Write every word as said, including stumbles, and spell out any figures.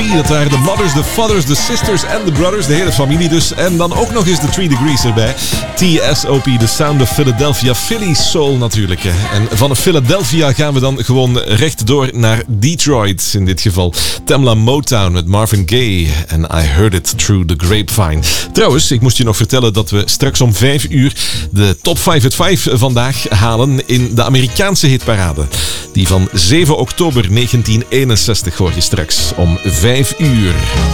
Dat waren de Mothers, de Fathers, de Sisters en de Brothers. De hele familie dus. En dan ook nog eens de Three Degrees erbij. T S O P, The Sound of Philadelphia. Philly Soul natuurlijk. En van Philadelphia gaan we dan gewoon rechtdoor naar Detroit. In dit geval Tamla Motown met Marvin Gaye. En I Heard It Through the Grapevine. Trouwens, ik moest je nog vertellen dat we straks om vijf uur de top vijf at vijf vandaag halen in de Amerikaanse hitparade. Die van zeven oktober negentien eenenzestig hoor je straks om vijf uur.